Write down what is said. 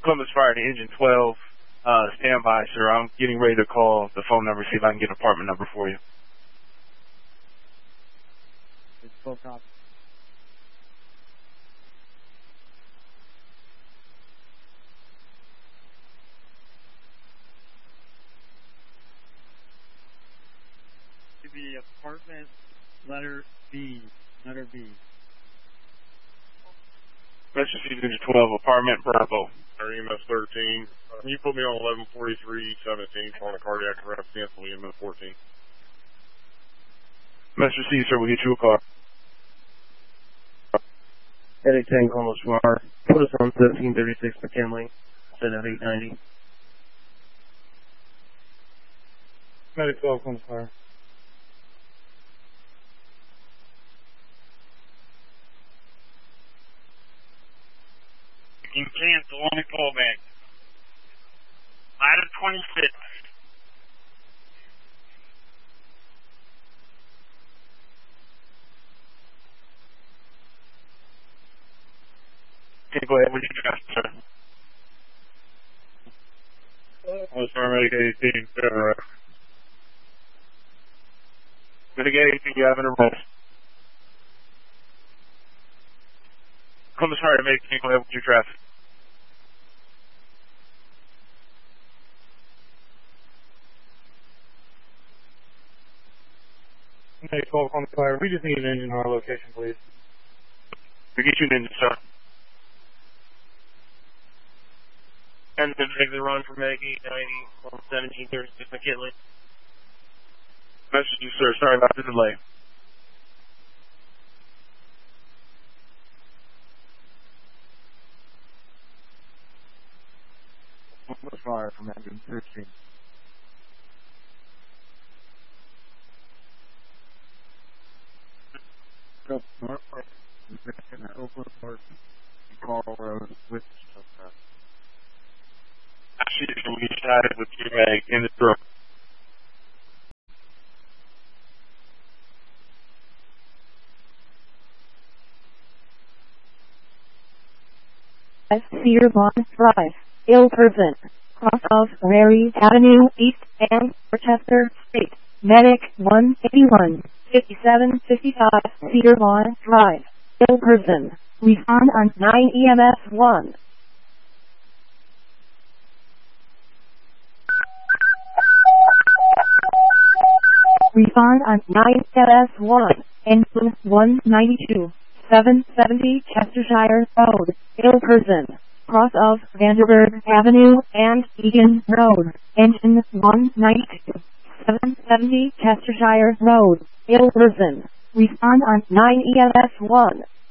Columbus Fire to Engine 12. Stand by, sir. I'm getting ready to call the phone number, see if I can get an apartment number for you. It's 12 cops. Should be apartment letter B. Letter B. Massachusetts Engine 12, apartment Bravo. EMS 13. Can you put me on 1143-17 on a cardiac arrest, cancel EMS 14? Master C, sir, we'll get you a car. Headache 10, Columbus Fire. Put us on 1336 McKinley, instead of 890. Medic 12, Columbus Fire. You can cancel on the callback. Ladder 26. Okay, go ahead with your draft, sir. Columbus Fire Medic 18, arrest. Mitigate 18, you have an arrest. Columbus Fire to make, go ahead with your traffic. Medic 12, Columbus Fire. We just need an engine on our location, please. We'll get you an engine, sir. And then make the run for Medic 890 on 1736 McKinley. Message you, sir. Sorry about the delay. Columbus Fire from engine 13. Go northwest, in Oakland Park, Carl Road, with Actually, we decided with you, Meg, in the room. Cedar Lawn Drive, Ilperson, cross of Rary Avenue East and Rochester Street. Medic 181, 5755 Cedar Lawn Drive, Ilperson. Respond on 9 EMS 1. Respond on 9 EMS 1, engine 192. 770 Chestershire Road, Ilperson, cross of Vanderburg Avenue and Egan Road, engine 192, 770 Chestershire Road, Ilperson. Respond on 9 EMS 1.